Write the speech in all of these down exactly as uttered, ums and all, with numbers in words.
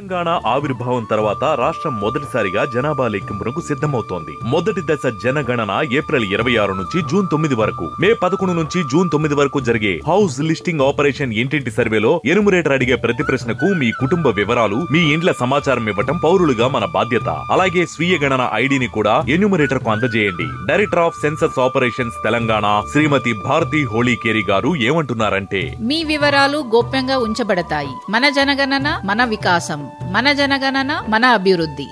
తెలంగాణ ఆవిర్భావం తర్వాత రాష్ట్రం మొదటిసారిగా జనాభా లెక్కింపునకు సిద్ధమవుతోంది. మొదటి దశ జనగణన ఏప్రిల్ ఇరవై ఆరు నుంచి జూన్ తొమ్మిది వరకు, మే పదకొండు నుంచి జూన్ తొమ్మిది వరకు జరిగే హౌస్ లిస్టింగ్ ఆపరేషన్ ఇంటింటి సర్వేలో ఎనుమరేటర్ అడిగే ప్రతి ప్రశ్నకు మీ కుటుంబ వివరాలు, మీ ఇండ్ల సమాచారం ఇవ్వటం పౌరులుగా మన బాధ్యత. అలాగే స్వీయ గణన ఐడిని కూడా ఎన్యూమరేటర్ కు అందజేయండి. Director of census operations Telangana శ్రీమతి భారతి హోళీకేరి గారు ఏమంటున్నారంటే, మీ వివరాలు గోప్యంగా ఉంచబడతాయి. మన జనగణన మన వికాసం, మన జనగణన మన అభివృద్ధి.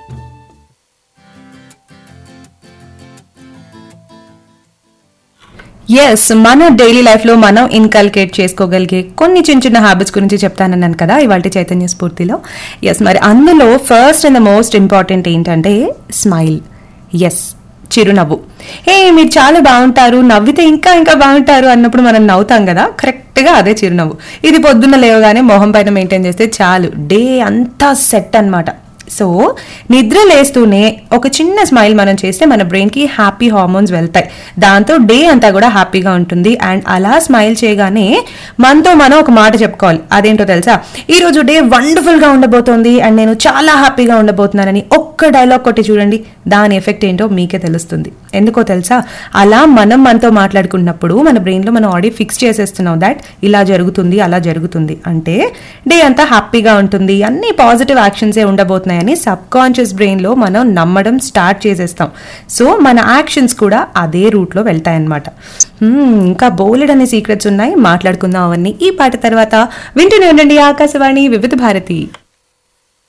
ఎస్, మన డైలీ లైఫ్ లో మనం ఇన్కల్కేట్ చేసుకోగలిగే కొన్ని చిన్న చిన్న హ్యాబిట్స్ గురించి చెప్తానన్నాను కదా ఇవాళ చైతన్య స్ఫూర్తిలో. ఎస్, మరి అందులో first and the most important ఏంటంటే స్మైల్. ఎస్, చిరునవ్వు. హే మీరు చాలా బాగుంటారు, నవ్వితే ఇంకా ఇంకా బాగుంటారు అన్నప్పుడు మనం నవ్వుతాం కదా, కరెక్ట్ గా అదే చిరునవ్వు. ఇది పొద్దున్న లేవగానే మొహం పైన మెయింటైన్ చేస్తే చాలు, డే అంతా సెట్ అన్నమాట. సో నిద్ర లేస్తూనే ఒక చిన్న స్మైల్ మనం చేస్తే మన బ్రెయిన్ కి హ్యాపీ హార్మోన్స్ వెళ్తాయి. దాంతో డే అంతా కూడా హ్యాపీగా ఉంటుంది. అండ్ అలా స్మైల్ చేయగానే మనతో మనం ఒక మాట చెప్పుకోవాలి. అదేంటో తెలుసా, ఈ రోజు డే వండర్ఫుల్ గా ఉండబోతోంది అండ్ నేను చాలా హ్యాపీగా ఉండబోతున్నానని ఒక్క డైలాగ్ కొట్టి చూడండి, దాని ఎఫెక్ట్ ఏంటో మీకే తెలుస్తుంది. ఎందుకో తెలుసా, అలా మనం మనతో మాట్లాడుకున్నప్పుడు మన బ్రెయిన్ లో మనం ఆల్రెడీ ఫిక్స్ చేసేస్తున్నాం దాట్ ఇలా జరుగుతుంది అలా జరుగుతుంది అంటే డే అంతా హ్యాపీగా ఉంటుంది, అన్ని పాజిటివ్ యాక్షన్సే ఉండబోతున్నాయి అని సబ్ కాన్షియస్ బ్రెయిన్ లో మనం నమ్మడం స్టార్ట్ చేసేస్తాం. సో మన యాక్షన్స్ కూడా అదే రూట్ లో వెళ్తాయన్నమాట. ఇంకా బోలెడ్ అనే సీక్రెట్స్ ఉన్నాయి, మాట్లాడుకుందాం అవన్నీ ఈ పాట తర్వాత. వింటూనే ఉండండి ఆకాశవాణి వివిధ భారతి.